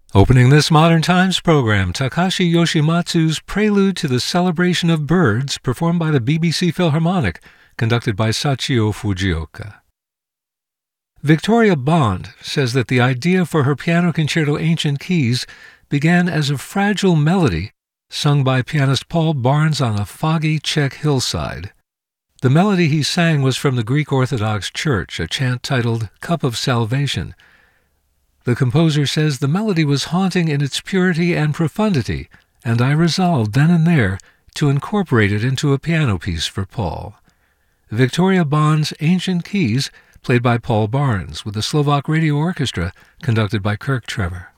Opening this Modern Times program, Takashi Yoshimatsu's Prelude to the Celebration of Birds, performed by the BBC Philharmonic, conducted by Sachio Fujioka. Victoria Bond says that the idea for her piano concerto Ancient Keys began as a fragile melody sung by pianist Paul Barnes on a foggy Czech hillside. The melody he sang was from the Greek Orthodox Church, a chant titled Cup of Salvation. The composer says the melody was haunting in its purity and profundity, and I resolved then and there to incorporate it into a piano piece for Paul. Victoria Bond's Ancient Keys, played by Paul Barnes, with the Slovak Radio Orchestra, conducted by Kirk Trevor.